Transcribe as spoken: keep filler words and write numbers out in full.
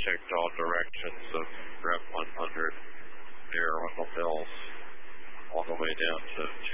checked all directions of Rep one hundred near Arundel Hills, all the way down to